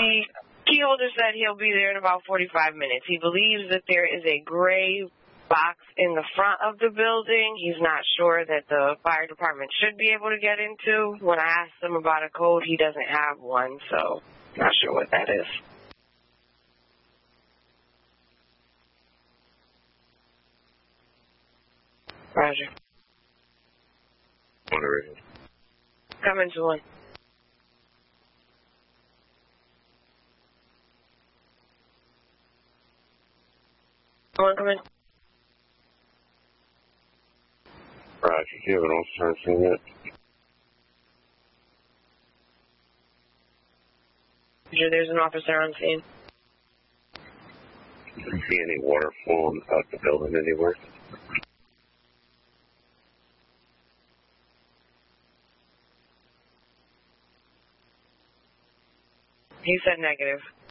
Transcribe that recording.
The key holder said he'll be there in about 45 minutes. He believes that there is a gray box in the front of the building. He's not sure that the fire department should be able to get into. When I asked him about a code, he doesn't have one, so not sure what that is. Roger. Come into one. Come in. Roger, do you have an officer on scene yet? Roger, there's an officer on scene. Do you see any water flowing out the building anywhere? He said negative.